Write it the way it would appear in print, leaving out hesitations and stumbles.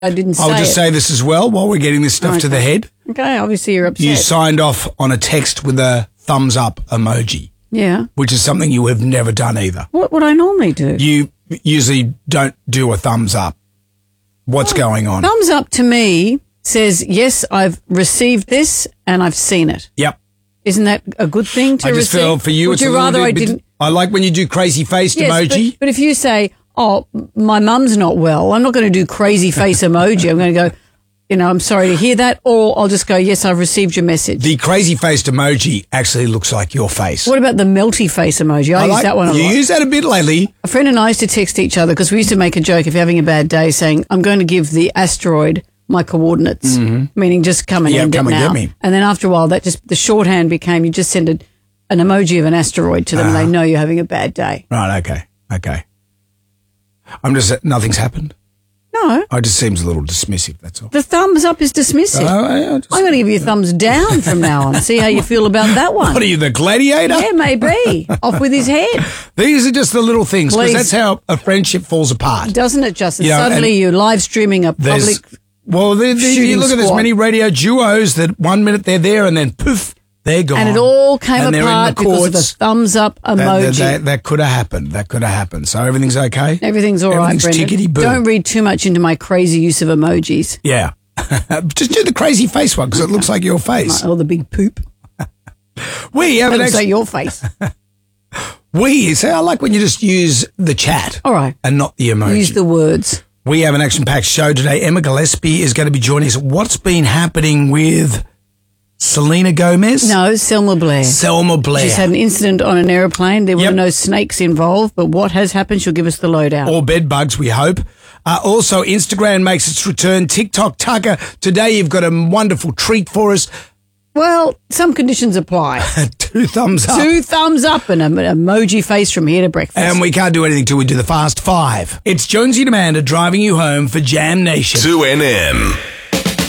I didn't say I'll just it. say this as well while we're getting this stuff to the head. Okay, obviously you're upset. You signed off on a text with a thumbs up emoji, Yeah. which is something you have never done either. What would I normally do? You usually don't do a thumbs up. What's going on? Thumbs up to me says, yes, I've received this and I've seen it. Yep. Isn't that a good thing to I just receive? feel for you Would it's you a little rather bit, I didn't? I like when you do crazy faced Yes, emoji. But if you say, oh, my mum's not well, I'm not going to do crazy face emoji. I'm going to go, I'm sorry to hear that. Or I'll just go, yes, I've received your message. The crazy faced emoji actually looks like your face. What about the melty face emoji? I use that one a lot. You use that a bit lately. A friend and I used to text each other because we used to make a joke if you're having a bad day saying, I'm going to give the asteroid my coordinates, meaning just come and end it come and now. get me. And then after a while, the shorthand became you just send an emoji of an asteroid to them and they know you're having a bad day. Right, okay. Nothing's happened. No. It just seems a little dismissive, that's all. The thumbs up is dismissive. I'm going to give you a thumbs down from now on. See how you feel about that one. What are you, the gladiator? Yeah, maybe. Off with his head. These are just the little things, because Please. that's how a friendship falls apart. Doesn't it, Justin? Yeah, Suddenly you're live streaming a public you shooting look at this squad. many radio duos that 1 minute they're there and then poof, they're gone. And it all came And they're in apart the because of the courts. thumbs up emoji. That could have happened. So everything's okay? Everything's all right, Everything's Brendan. chickadee-boo. Don't read too much into my crazy use of emojis. Yeah. Just do the crazy face one because it looks like your face. Or the big poop. We have That an looks like action. your face. I like when you just use the chat. All right. And not the emoji. Use the words. We have an action-packed show today. Emma Gillespie is going to be joining us. What's been happening with Selena Gomez? No, Selma Blair. Selma Blair. She's had an incident on an aeroplane. There were no snakes involved, but what has happened, she'll give us the lowdown. Or bed bugs, we hope. Also, Instagram makes its return. TikTok Tucker. Today you've got a wonderful treat for us. Well, some conditions apply. 2 thumbs up. 2 thumbs up and an emoji face from here to breakfast. And we can't do anything till we do the Fast Five. It's Jonesy and Amanda driving you home for Jam Nation. 2NM.